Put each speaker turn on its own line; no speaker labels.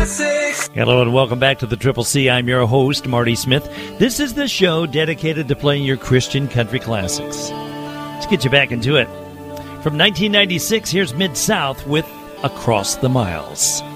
Hello and welcome back to the Triple C. I'm your host, Marty Smith. This is the show dedicated to playing your Christian country classics. Let's get you back into it. From 1996, here's Mid-South with Across the Miles.